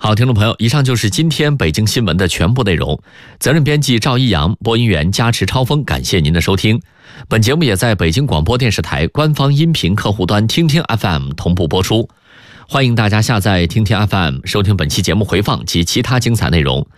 好，听众朋友，以上就是今天北京新闻的全部内容。责任编辑赵一阳，播音员加持超峰，感谢您的收听。本节目也在北京广播电视台官方音频客户端听听 FM 同步播出。欢迎大家下载听听 FM 收听本期节目回放及其他精彩内容。